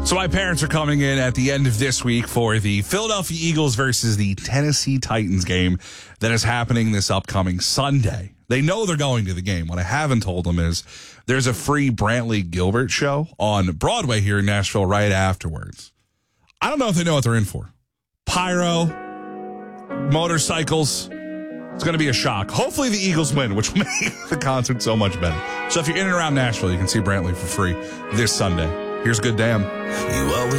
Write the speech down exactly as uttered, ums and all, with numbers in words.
So my parents are coming in at the end of this week for the Philadelphia Eagles versus the Tennessee Titans game that is happening this upcoming Sunday. They know they're going to the game. What I haven't told them is there's a free Brantley Gilbert show on Broadway here in Nashville right afterwards. I don't know if they know what they're in for. Pyro, motorcycles. It's going to be a shock. Hopefully the Eagles win, which will make the concert so much better. So if you're in and around Nashville, you can see Brantley for free this Sunday. Here's Good Damn. You always